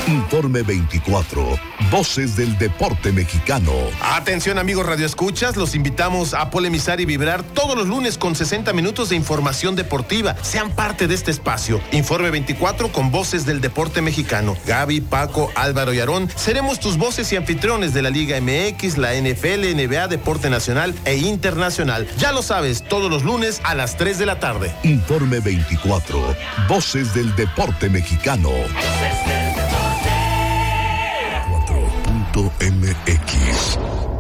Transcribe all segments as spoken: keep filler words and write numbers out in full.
Informe veinticuatro, Voces del Deporte Mexicano. Atención amigos radioescuchas, los invitamos a polemizar y vibrar todos los lunes con sesenta minutos de información deportiva. Sean parte de este espacio. Informe veinticuatro con Voces del Deporte Mexicano. Gaby, Paco, Álvaro y Aarón seremos tus voces y anfitriones de la Liga M X, la N F L, N B A, Deporte Nacional e Internacional. Ya lo sabes, todos los lunes a las tres de la tarde. Informe veinticuatro, Voces del Deporte Mexicano. M X.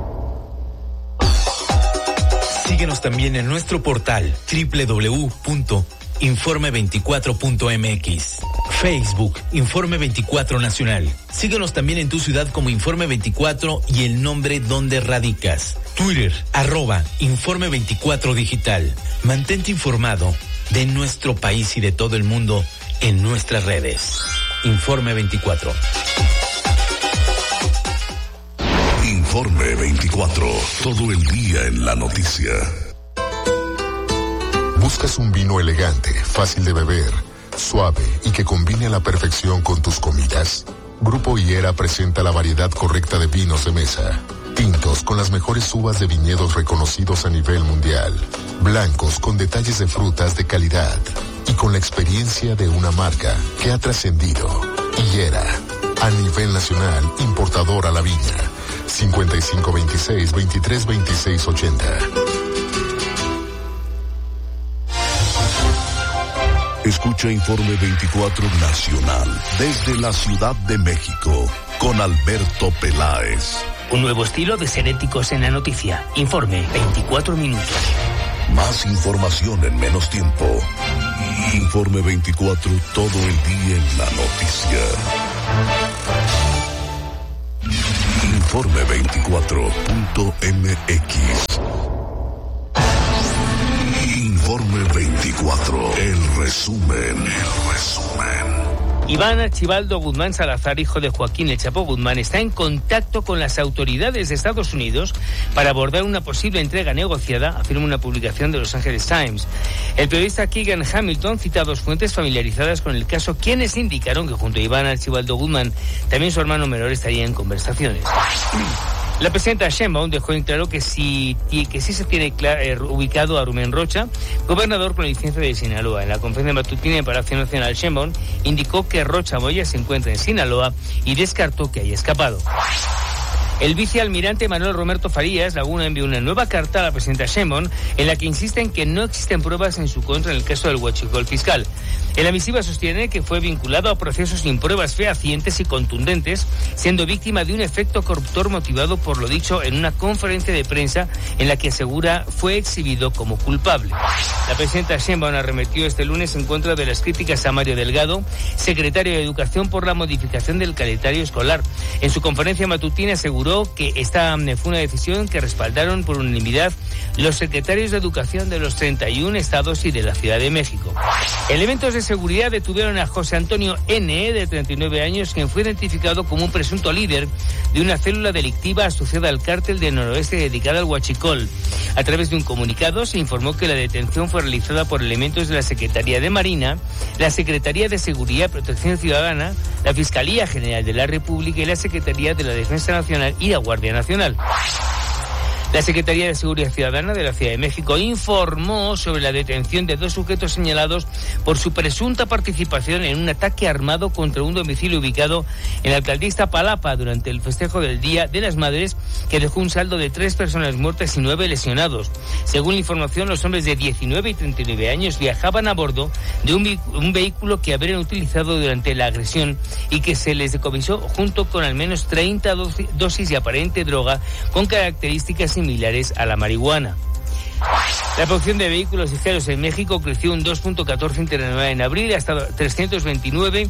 Síguenos también en nuestro portal doble u doble u doble u punto informe veinticuatro punto m x. Facebook, Informe veinticuatro Nacional. Síguenos también en tu ciudad como Informe veinticuatro y el nombre donde radicas. Twitter, arroba Informe veinticuatro Digital. Mantente informado de nuestro país y de todo el mundo en nuestras redes. Informe veinticuatro. Informe veinticuatro, todo el día en la noticia. ¿Buscas un vino elegante, fácil de beber, suave y que combine a la perfección con tus comidas? Grupo Higuera presenta la variedad correcta de vinos de mesa. Tintos con las mejores uvas de viñedos reconocidos a nivel mundial. Blancos con detalles de frutas de calidad y con la experiencia de una marca que ha trascendido. Higuera, a nivel nacional, importador a la viña. cincuenta y cinco veintiséis, veintitrés veintiséis ochenta. Escucha Informe veinticuatro Nacional desde la Ciudad de México con Alberto Peláez. Un nuevo estilo de ser éticos en la noticia. Informe veinticuatro minutos. Más información en menos tiempo. Informe veinticuatro, todo el día en la noticia. Informe veinticuatro punto m x. Informe veinticuatro, el resumen, el resumen. Iván Archibaldo Guzmán Salazar, hijo de Joaquín El Chapo Guzmán, está en contacto con las autoridades de Estados Unidos para abordar una posible entrega negociada, afirma una publicación de Los Angeles Times. El periodista Keegan Hamilton cita a dos fuentes familiarizadas con el caso, quienes indicaron que junto a Iván Archibaldo Guzmán, también su hermano menor estaría en conversaciones. La presidenta Sheinbaum dejó en claro que sí, que sí se tiene clar, eh, ubicado a Rubén Rocha, gobernador con licencia de Sinaloa. En la conferencia matutina en Palacio Nacional, Sheinbaum indicó que Rocha Moya se encuentra en Sinaloa y descartó que haya escapado. El vicealmirante Manuel Roberto Farías Laguna envió una nueva carta a la presidenta Sheinbaum en la que insiste en que no existen pruebas en su contra en el caso del huachicol fiscal. En la misiva sostiene que fue vinculado a procesos sin pruebas fehacientes y contundentes, siendo víctima de un efecto corruptor motivado por lo dicho en una conferencia de prensa en la que asegura fue exhibido como culpable. La presidenta Sheinbaum arremetió este lunes en contra de las críticas a Mario Delgado, secretario de Educación, por la modificación del calendario escolar. En su conferencia matutina aseguró que esta fue una decisión que respaldaron por unanimidad los secretarios de Educación de los treinta y uno estados y de la Ciudad de México. Elementos de seguridad detuvieron a José Antonio N., de treinta y nueve años, quien fue identificado como un presunto líder de una célula delictiva asociada al cártel del Noroeste dedicada al huachicol. A través de un comunicado se informó que la detención fue realizada por elementos de la Secretaría de Marina, la Secretaría de Seguridad y Protección Ciudadana, la Fiscalía General de la República y la Secretaría de la Defensa Nacional y la Guardia Nacional. La Secretaría de Seguridad Ciudadana de la Ciudad de México informó sobre la detención de dos sujetos señalados por su presunta participación en un ataque armado contra un domicilio ubicado en la alcaldía Iztapalapa durante el festejo del Día de las Madres, que dejó un saldo de tres personas muertas y nueve lesionados. Según la información, los hombres de diecinueve y treinta y nueve años viajaban a bordo de un, un vehículo que habrían utilizado durante la agresión y que se les decomisó junto con al menos treinta dosis de aparente droga con características similares a la marihuana. La producción de vehículos ligeros en México creció un dos punto catorce interanual en abril hasta trescientos veintinueve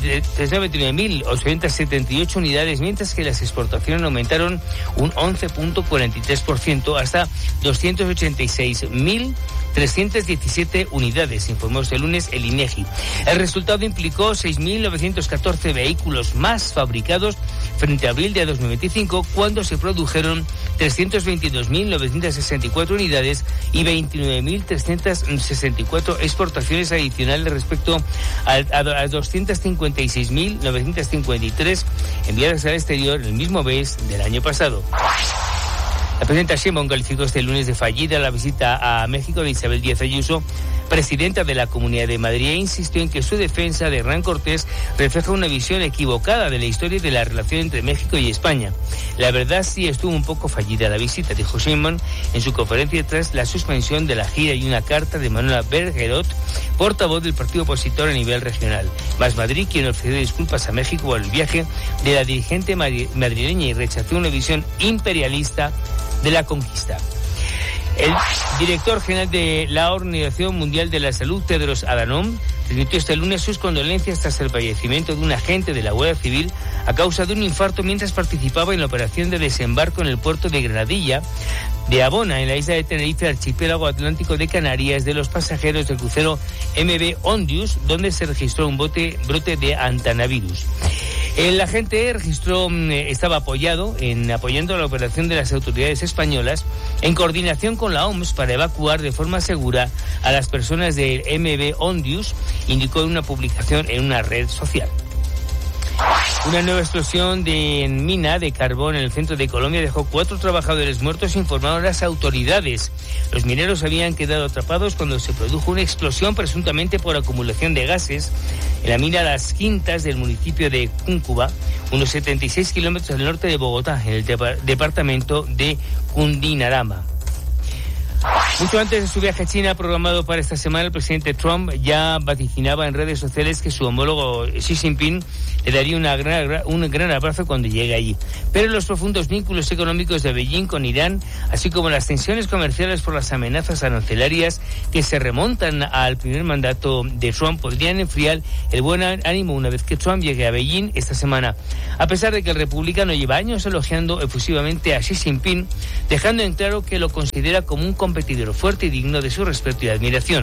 mil ochocientas setenta y ocho unidades, mientras que las exportaciones aumentaron un once punto cuarenta y tres por ciento hasta doscientos ochenta y seis mil trescientas diecisiete unidades, informó este lunes el INEGI. El resultado implicó seis mil novecientos catorce vehículos más fabricados frente a abril de dos mil veinticinco, cuando se produjeron trescientos veintidós mil novecientas sesenta y cuatro unidades y veintinueve mil trescientas sesenta y cuatro exportaciones adicionales respecto a, a, a doscientos cincuenta cincuenta y seis mil novecientos cincuenta y tres enviadas al exterior en el mismo mes del año pasado. La presidenta Sheinbaum calificó este lunes de fallida la visita a México de Isabel Díaz Ayuso, presidenta de la Comunidad de Madrid, e insistió en que su defensa de Hernán Cortés refleja una visión equivocada de la historia y de la relación entre México y España. La verdad sí estuvo un poco fallida la visita, dijo Sheinbaum en su conferencia tras la suspensión de la gira y una carta de Manuela Bergerot, portavoz del partido opositor a nivel regional. Más Madrid, quien ofreció disculpas a México por el viaje de la dirigente madrileña y rechazó una visión imperialista de la conquista. El director general de la Organización Mundial de la Salud, Tedros Adhanom, transmitió este lunes sus condolencias tras el fallecimiento de un agente de la Guardia Civil a causa de un infarto mientras participaba en la operación de desembarco en el puerto de Granadilla de Abona, en la isla de Tenerife, archipiélago atlántico de Canarias, de los pasajeros del crucero M V Ondius, donde se registró un bote, brote de antanavirus. El agente registró, estaba apoyado en apoyando la operación de las autoridades españolas en coordinación con la O M S para evacuar de forma segura a las personas del M V Ondius, indicó en una publicación en una red social. Una nueva explosión de mina de carbón en el centro de Colombia dejó cuatro trabajadores muertos, informaron las autoridades. Los mineros habían quedado atrapados cuando se produjo una explosión presuntamente por acumulación de gases en la mina Las Quintas del municipio de Cúcuba, unos setenta y seis kilómetros al norte de Bogotá, en el de- departamento de Cundinamarca. Mucho antes de su viaje a China programado para esta semana, el presidente Trump ya vaticinaba en redes sociales que su homólogo Xi Jinping le daría una gran, un gran abrazo cuando llegue allí. Pero los profundos vínculos económicos de Beijing con Irán, así como las tensiones comerciales por las amenazas arancelarias que se remontan al primer mandato de Trump, podrían enfriar el buen ánimo una vez que Trump llegue a Beijing esta semana. A pesar de que el republicano lleva años elogiando efusivamente a Xi Jinping, dejando en claro que lo considera como un competidor fuerte y digno de su respeto y admiración.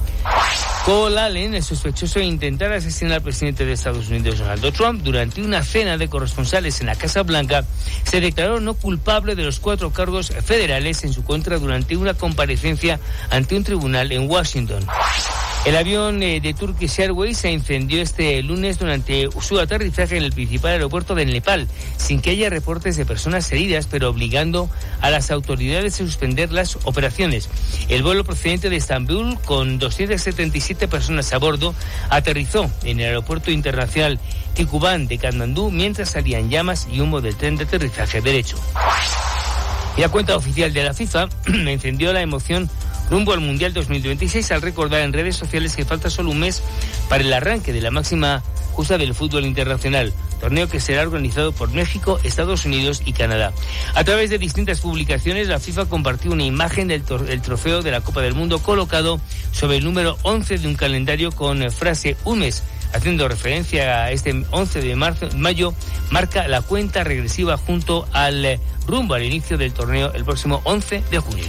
Cole Allen, el sospechoso de intentar asesinar al presidente de Estados Unidos, Donald Trump, durante una cena de corresponsales en la Casa Blanca, se declaró no culpable de los cuatro cargos federales en su contra durante una comparecencia ante un tribunal en Washington. El avión eh, de Turkish Airways se incendió este lunes durante su aterrizaje en el principal aeropuerto de Nepal, sin que haya reportes de personas heridas, pero obligando a las autoridades a suspender las operaciones. El vuelo procedente de Estambul, con doscientas setenta y siete personas a bordo, aterrizó en el aeropuerto internacional Ticubán de Katmandú mientras salían llamas y humo del tren de aterrizaje derecho. Y la cuenta oficial de la FIFA encendió la emoción rumbo al Mundial dos mil veintiséis al recordar en redes sociales que falta solo un mes para el arranque de la máxima justa del fútbol internacional, torneo que será organizado por México, Estados Unidos y Canadá. A través de distintas publicaciones, la FIFA compartió una imagen del, tor- del trofeo de la Copa del Mundo colocado sobre el número once de un calendario con frase un mes, haciendo referencia a este once de marzo, mayo, marca la cuenta regresiva junto al eh, rumbo al inicio del torneo el próximo once de junio.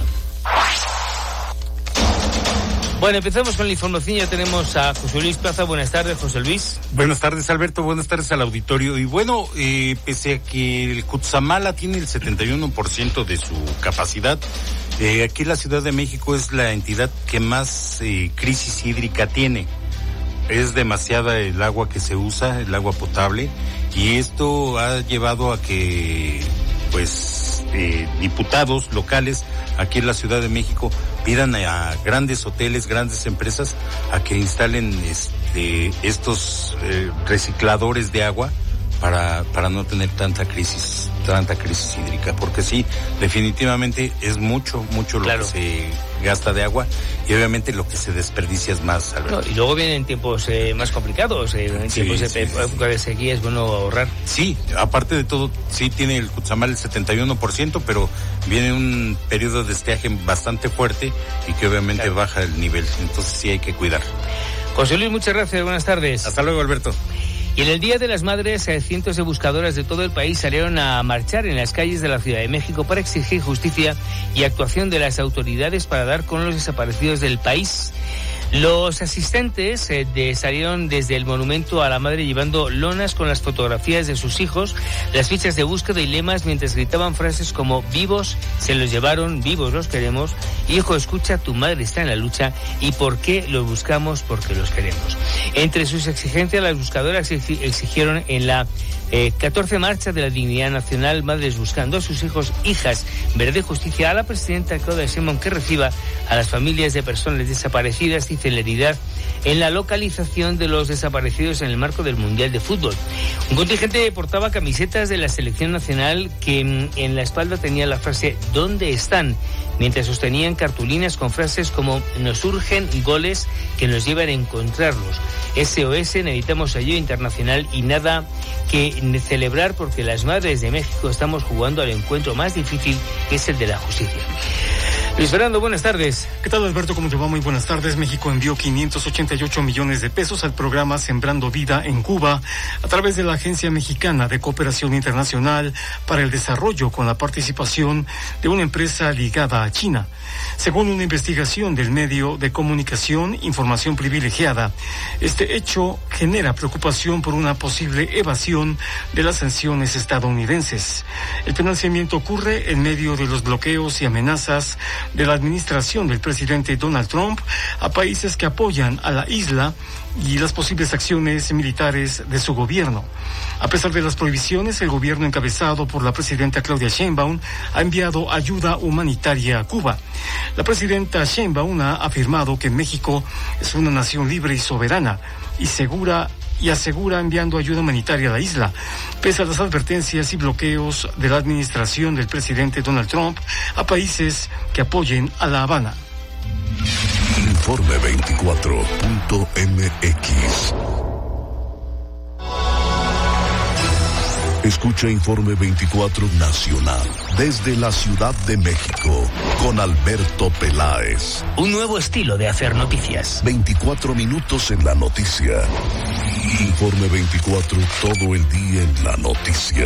Bueno, empezamos con la información. Ya tenemos a José Luis Plaza. Buenas tardes, José Luis. Buenas tardes, Alberto. Buenas tardes al auditorio. Y bueno, eh, pese a que el Cutzamala tiene el setenta y uno por ciento de su capacidad, eh, aquí la Ciudad de México es la entidad que más eh, crisis hídrica tiene. Es demasiada el agua que se usa, el agua potable, y esto ha llevado a que, pues, eh, diputados locales aquí en la Ciudad de México pidan a grandes hoteles, grandes empresas a que instalen este estos eh, recicladores de agua para para no tener tanta crisis, tanta crisis hídrica, porque sí, definitivamente es mucho, mucho lo claro. que se gasta de agua y obviamente lo que se desperdicia es más, Alberto. No, y luego vienen tiempos eh, más complicados, eh, en sí, tiempos de sí, época sí. de sequía es bueno ahorrar. Sí, aparte de todo, sí tiene el Cutzamala el setenta y uno por ciento, pero viene un periodo de estiaje bastante fuerte y que obviamente claro. baja el nivel, entonces sí hay que cuidar. José Luis, muchas gracias, buenas tardes. Hasta luego, Alberto. Y en el Día de las Madres, cientos de buscadoras de todo el país salieron a marchar en las calles de la Ciudad de México para exigir justicia y actuación de las autoridades para dar con los desaparecidos del país. Los asistentes eh, de, salieron desde el monumento a la madre llevando lonas con las fotografías de sus hijos, las fichas de búsqueda y lemas mientras gritaban frases como vivos se los llevaron, vivos los queremos, hijo escucha, tu madre está en la lucha y por qué los buscamos, porque los queremos. Entre sus exigencias, las buscadoras exigieron en la eh, catorce Marcha de la Dignidad Nacional, madres buscando a sus hijos, hijas, verde justicia, a la presidenta Claudia Sheinbaum que reciba a las familias de personas desaparecidas y celeridad en la localización de los desaparecidos en el marco del Mundial de Fútbol. Un contingente portaba camisetas de la selección nacional que en la espalda tenía la frase ¿dónde están?, mientras sostenían cartulinas con frases como nos urgen goles que nos llevan a encontrarlos. S O S, necesitamos ayuda internacional y nada que celebrar porque las madres de México estamos jugando al encuentro más difícil, que es el de la justicia. Luis Fernando, buenas tardes. ¿Qué tal, Alberto? ¿Cómo te va? Muy buenas tardes. México envió quinientos ochenta y ocho millones de pesos al programa Sembrando Vida en Cuba a través de la Agencia Mexicana de Cooperación Internacional para el Desarrollo, con la participación de una empresa ligada a China. Según una investigación del medio de comunicación Información Privilegiada, este hecho genera preocupación por una posible evasión de las sanciones estadounidenses. El financiamiento ocurre en medio de los bloqueos y amenazas de la administración del presidente Donald Trump a países que apoyan a la isla y las posibles acciones militares de su gobierno. A pesar de las prohibiciones, el gobierno encabezado por la presidenta Claudia Sheinbaum ha enviado ayuda humanitaria a Cuba. La presidenta Sheinbaum ha afirmado que México es una nación libre y soberana y segura y asegura enviando ayuda humanitaria a la isla, pese a las advertencias y bloqueos de la administración del presidente Donald Trump a países que apoyen a La Habana. Informe veinticuatro punto m x. Escucha Informe veinticuatro Nacional desde la Ciudad de México con Alberto Peláez. Un nuevo estilo de hacer noticias. veinticuatro minutos en la noticia. Informe veinticuatro, todo el día en la noticia.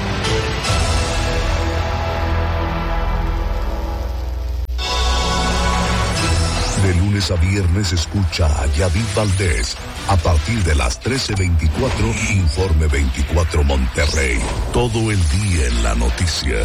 De lunes a viernes escucha a Yadid Valdés a partir de las trece veinticuatro, Informe veinticuatro Monterrey. Todo el día en la noticia.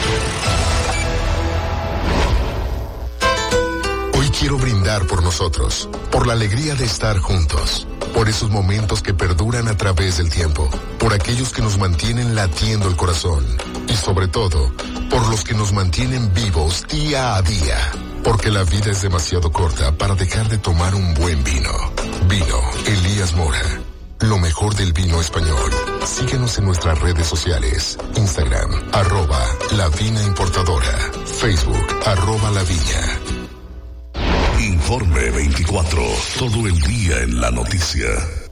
Hoy quiero brindar por nosotros, por la alegría de estar juntos, por esos momentos que perduran a través del tiempo, por aquellos que nos mantienen latiendo el corazón y sobre todo, por los que nos mantienen vivos día a día. Porque la vida es demasiado corta para dejar de tomar un buen vino. Vino Elías Mora. Lo mejor del vino español. Síguenos en nuestras redes sociales. Instagram, arroba La Vina Importadora. Facebook, arroba La Viña. Informe veinticuatro. Todo el día en la noticia.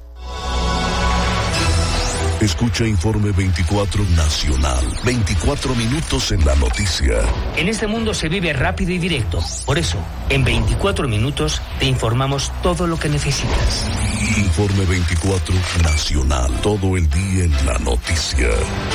Escucha Informe veinticuatro Nacional. veinticuatro minutos en la noticia. En este mundo se vive rápido y directo. Por eso, en veinticuatro minutos te informamos todo lo que necesitas. Informe veinticuatro Nacional. Todo el día en la noticia.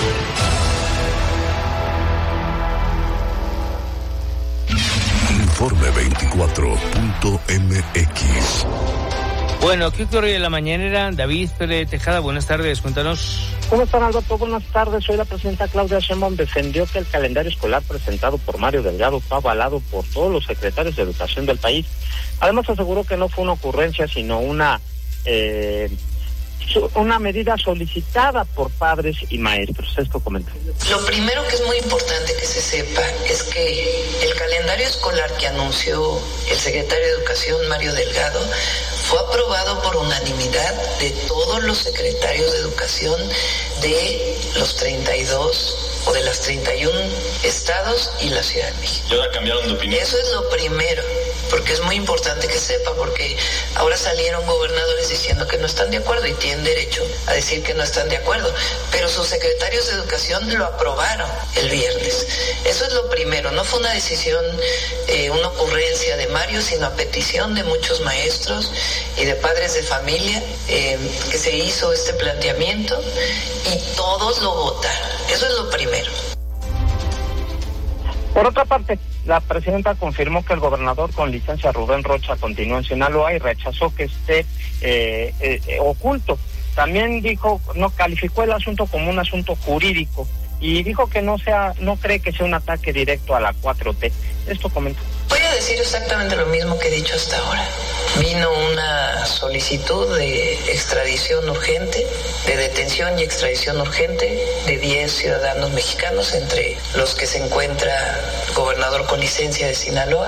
Informe veinticuatro punto m x. Bueno, ¿qué ocurrió en la mañanera? David Pérez Tejada, buenas tardes, cuéntanos. ¿Cómo están, Alberto? Buenas tardes. Hoy la presidenta Claudia Sheinbaum defendió que el calendario escolar presentado por Mario Delgado fue avalado por todos los secretarios de educación del país. Además, aseguró que no fue una ocurrencia, sino una eh, una medida solicitada por padres y maestros. Esto comenta. Lo primero que es muy importante que se sepa es que el calendario escolar que anunció el secretario de Educación, Mario Delgado, fue aprobado por unanimidad de todos los secretarios de educación de los treinta y dos o de las treinta y uno estados y la Ciudad de México. ¿Ya cambiaron de opinión? Eso es lo primero, porque es muy importante que sepa, porque ahora salieron gobernadores diciendo que no están de acuerdo y tienen derecho a decir que no están de acuerdo, pero sus secretarios de educación lo aprobaron el viernes. Eso es lo primero, no fue una decisión, eh, una ocurrencia de Mario, sino a petición de muchos maestros y de padres de familia eh, que se hizo este planteamiento y todos lo votaron. Eso es lo primero. Por otra parte, la presidenta confirmó que el gobernador con licencia Rubén Rocha continúa en Sinaloa y rechazó que esté eh, eh, oculto. También dijo, no calificó el asunto como un asunto jurídico y dijo que no sea, no cree que sea un ataque directo a la cuatro T. Esto comentó. Voy a decir exactamente lo mismo que he dicho hasta ahora. Vino una solicitud de extradición urgente, de detención y extradición urgente de diez ciudadanos mexicanos, entre los que se encuentra el gobernador con licencia de Sinaloa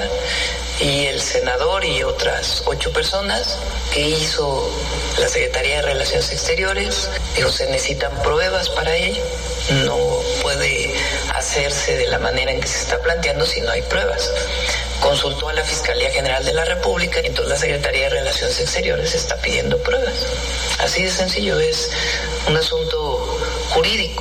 y el senador y otras ocho personas que hizo la Secretaría de Relaciones Exteriores. Dijo, se necesitan pruebas para ello. No puede hacerse de la manera en que se está planteando si no hay pruebas. Consultó a la Fiscalía General de la República y entonces la Secretaría de Relaciones Exteriores está pidiendo pruebas. Así de sencillo, es un asunto jurídico.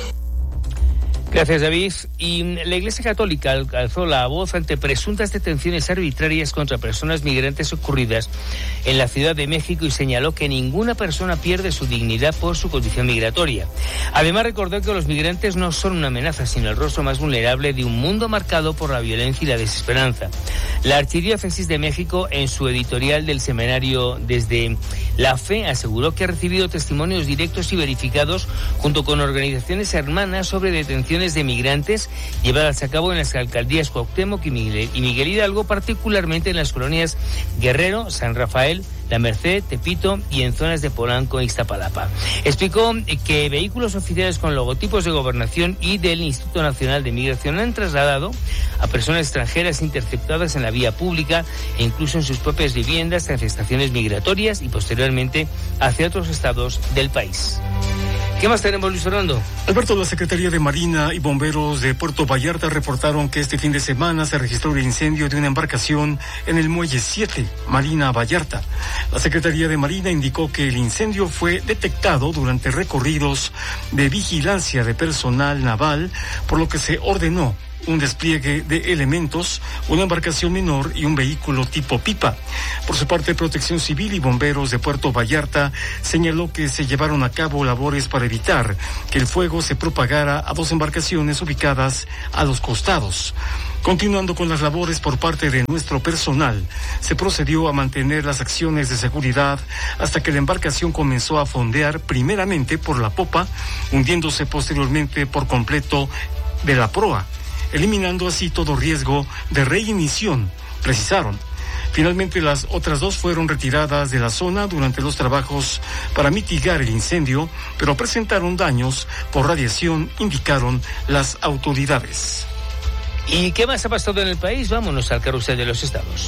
Gracias, David. Y la Iglesia Católica alzó la voz ante presuntas detenciones arbitrarias contra personas migrantes ocurridas en la Ciudad de México y señaló que ninguna persona pierde su dignidad por su condición migratoria. Además, recordó que los migrantes no son una amenaza, sino el rostro más vulnerable de un mundo marcado por la violencia y la desesperanza. La Archidiócesis de México, en su editorial del semanario Desde la Fe, aseguró que ha recibido testimonios directos y verificados junto con organizaciones hermanas sobre detenciones de migrantes llevadas a cabo en las alcaldías Cuauhtémoc y Miguel, y Miguel Hidalgo, particularmente en las colonias Guerrero, San Rafael, La Merced, Tepito y en zonas de Polanco e Iztapalapa. Explicó que vehículos oficiales con logotipos de Gobernación y del Instituto Nacional de Migración han trasladado a personas extranjeras interceptadas en la vía pública e incluso en sus propias viviendas hacia estaciones migratorias y posteriormente hacia otros estados del país. ¿Qué más tenemos, Luis Fernando? Alberto, la Secretaría de Marina y Bomberos de Puerto Vallarta reportaron que este fin de semana se registró el incendio de una embarcación en el Muelle siete, Marina Vallarta. La Secretaría de Marina indicó que el incendio fue detectado durante recorridos de vigilancia de personal naval, por lo que se ordenó un despliegue de elementos, una embarcación menor y un vehículo tipo pipa. Por su parte, Protección Civil y Bomberos de Puerto Vallarta señaló que se llevaron a cabo labores para evitar que el fuego se propagara a dos embarcaciones ubicadas a los costados. Continuando con las labores por parte de nuestro personal, se procedió a mantener las acciones de seguridad hasta que la embarcación comenzó a fondear primeramente por la popa, hundiéndose posteriormente por completo de la proa, eliminando así todo riesgo de reignición, precisaron. Finalmente, las otras dos fueron retiradas de la zona durante los trabajos para mitigar el incendio, pero presentaron daños por radiación, indicaron las autoridades. ¿Y qué más ha pasado en el país? Vámonos al carrusel de los estados.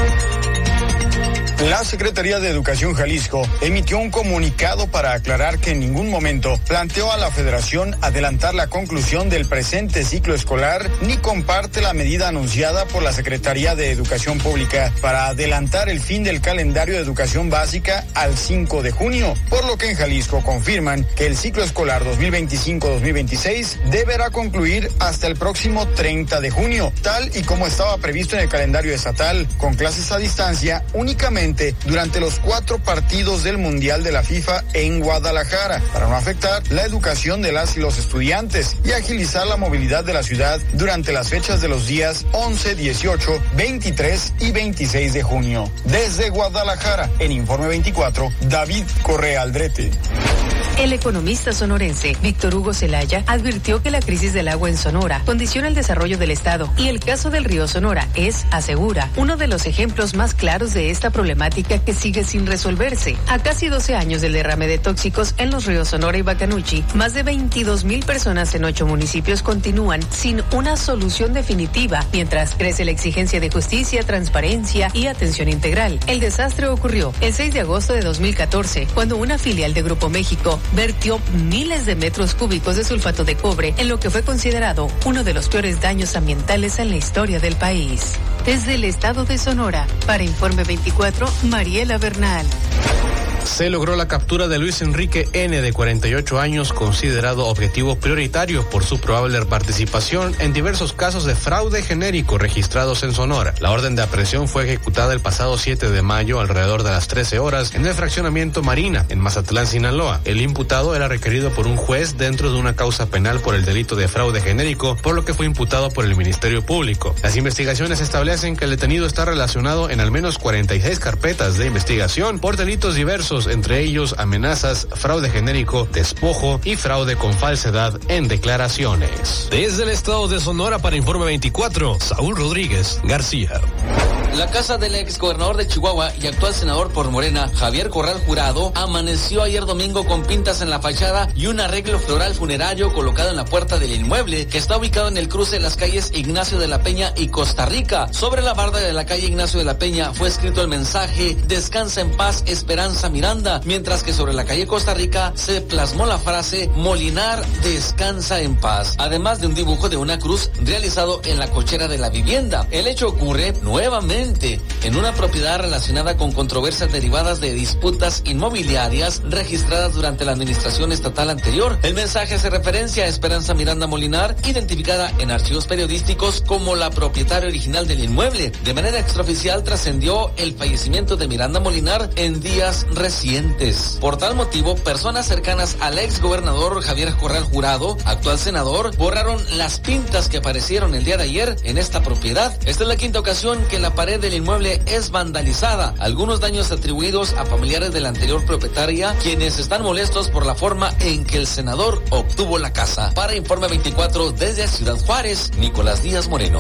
La Secretaría de Educación Jalisco emitió un comunicado para aclarar que en ningún momento planteó a la Federación adelantar la conclusión del presente ciclo escolar, ni comparte la medida anunciada por la Secretaría de Educación Pública para adelantar el fin del calendario de educación básica al cinco de junio, por lo que en Jalisco confirman que el ciclo escolar dos mil veinticinco dos mil veintiséis deberá concluir hasta el próximo treinta de junio, tal y como estaba previsto en el calendario estatal, con clases a distancia únicamente durante los cuatro partidos del Mundial de la FIFA en Guadalajara, para no afectar la educación de las y los estudiantes y agilizar la movilidad de la ciudad durante las fechas de los días once, dieciocho, veintitrés y veintiséis de junio. Desde Guadalajara, en Informe veinticuatro, David Correa Aldrete. El economista sonorense Víctor Hugo Celaya advirtió que la crisis del agua en Sonora condiciona el desarrollo del estado y el caso del río Sonora es, asegura, uno de los ejemplos más claros de esta problemática que sigue sin resolverse. A casi doce años del derrame de tóxicos en los ríos Sonora y Bacanuchi, más de veintidós mil personas en ocho municipios continúan sin una solución definitiva, mientras crece la exigencia de justicia, transparencia y atención integral. El desastre ocurrió el seis de agosto de dos mil catorce, cuando una filial de Grupo México vertió miles de metros cúbicos de sulfato de cobre en lo que fue considerado uno de los peores daños ambientales en la historia del país. Desde el estado de Sonora, para Informe veinticuatro, Mariela Bernal. Se logró la captura de Luis Enrique N., de cuarenta y ocho años, considerado objetivo prioritario por su probable participación en diversos casos de fraude genérico registrados en Sonora. La orden de aprehensión fue ejecutada el pasado siete de mayo alrededor de las trece horas en el fraccionamiento Marina, en Mazatlán, Sinaloa. El imputado era requerido por un juez dentro de una causa penal por el delito de fraude genérico, por lo que fue imputado por el Ministerio Público. Las investigaciones establecen que el detenido está relacionado en al menos cuarenta y seis carpetas de investigación por delitos diversos, entre ellos amenazas, fraude genérico, despojo y fraude con falsedad en declaraciones. Desde el estado de Sonora para Informe veinticuatro, Saúl Rodríguez García. La casa del ex gobernador de Chihuahua y actual senador por Morena, Javier Corral Jurado, amaneció ayer domingo con pintas en la fachada y un arreglo floral funerario colocado en la puerta del inmueble, que está ubicado en el cruce de las calles Ignacio de la Peña y Costa Rica. Sobre la barda de la calle Ignacio de la Peña fue escrito el mensaje "Descansa en paz, Esperanza Miranda", mientras que sobre la calle Costa Rica se plasmó la frase "Molinar, descansa en paz", además de un dibujo de una cruz realizado en la cochera de la vivienda. El hecho ocurre nuevamente en una propiedad relacionada con controversias derivadas de disputas inmobiliarias registradas durante la administración estatal anterior. El mensaje hace referencia a Esperanza Miranda Molinar, identificada en archivos periodísticos como la propietaria original del inmueble. De manera extraoficial trascendió el fallecimiento de Miranda Molinar en días recientes. Por tal motivo, personas cercanas al ex gobernador Javier Corral Jurado, actual senador, borraron las pintas que aparecieron el día de ayer en esta propiedad. Esta es la quinta ocasión que la pared del inmueble es vandalizada. Algunos daños atribuidos a familiares de la anterior propietaria, quienes están molestos por la forma en que el senador obtuvo la casa. Para Informe veinticuatro desde Ciudad Juárez, Nicolás Díaz Moreno.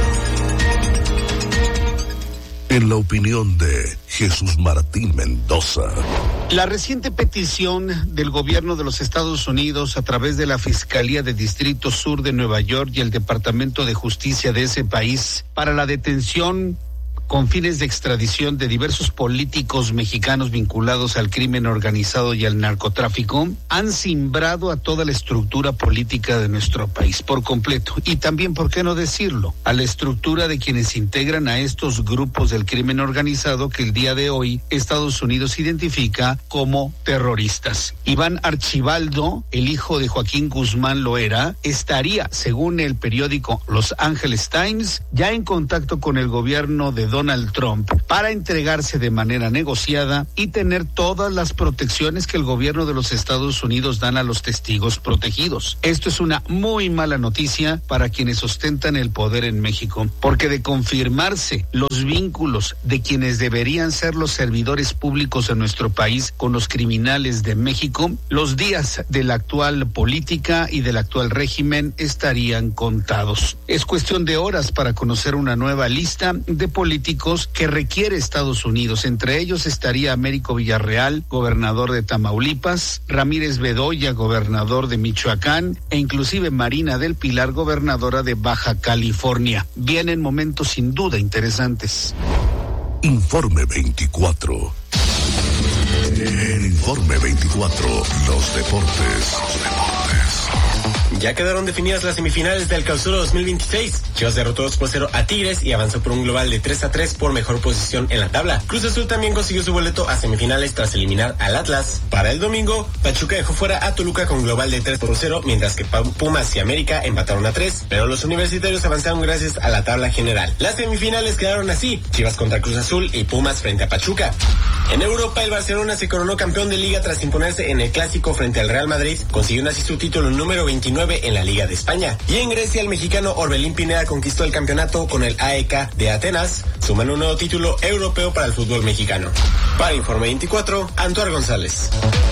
En la opinión de Jesús Martín Mendoza. La reciente petición del gobierno de los Estados Unidos a través de la Fiscalía de Distrito Sur de Nueva York y el Departamento de Justicia de ese país para la detención con fines de extradición de diversos políticos mexicanos vinculados al crimen organizado y al narcotráfico, han cimbrado a toda la estructura política de nuestro país por completo. Y también, ¿por qué no decirlo?, a la estructura de quienes integran a estos grupos del crimen organizado que el día de hoy Estados Unidos identifica como terroristas. Iván Archibaldo, el hijo de Joaquín Guzmán Loera, estaría, según el periódico Los Angeles Times, ya en contacto con el gobierno de Donald Trump para entregarse de manera negociada y tener todas las protecciones que el gobierno de los Estados Unidos dan a los testigos protegidos. Esto es una muy mala noticia para quienes ostentan el poder en México, porque de confirmarse los vínculos de quienes deberían ser los servidores públicos en nuestro país con los criminales de México, los días de la actual política y del actual régimen estarían contados. Es cuestión de horas para conocer una nueva lista de políticos que requiere Estados Unidos. Entre ellos estaría Américo Villarreal, gobernador de Tamaulipas, Ramírez Bedoya, gobernador de Michoacán, e inclusive Marina del Pilar, gobernadora de Baja California. Vienen momentos sin duda interesantes. Informe veinticuatro. En Informe veinticuatro, los deportes. Los deportes. Ya quedaron definidas las semifinales del Clausura dos mil veintiséis. Chivas derrotó dos por cero a Tigres y avanzó por un global de tres a tres por mejor posición en la tabla. Cruz Azul también consiguió su boleto a semifinales tras eliminar al Atlas. Para el domingo, Pachuca dejó fuera a Toluca con global de tres por cero, mientras que Pumas y América empataron a tres, pero los universitarios avanzaron gracias a la tabla general. Las semifinales quedaron así: Chivas contra Cruz Azul y Pumas frente a Pachuca. En Europa, el Barcelona se coronó campeón de Liga tras imponerse en el Clásico frente al Real Madrid, consiguiendo así su título número veintinueve en la Liga de España. Y en Grecia, el mexicano Orbelín Pineda conquistó el campeonato con el A E K de Atenas, sumando un nuevo título europeo para el fútbol mexicano. Para Informe veinticuatro, Antoine González.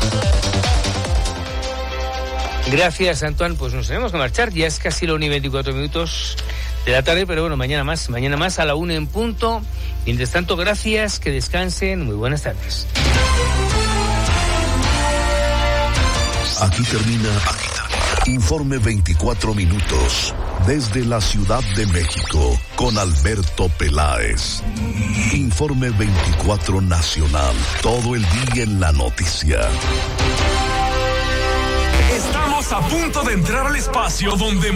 Gracias, Antoine. Pues nos tenemos que marchar. Ya es casi la una y veinticuatro minutos de la tarde, pero bueno, mañana más, mañana más a la una en punto. Mientras tanto, gracias, que descansen. Muy buenas tardes. Aquí termina, aquí termina. Informe veinticuatro minutos. Desde la Ciudad de México, con Alberto Peláez. Informe veinticuatro Nacional. Todo el día en la noticia. Estamos a punto de entrar al espacio donde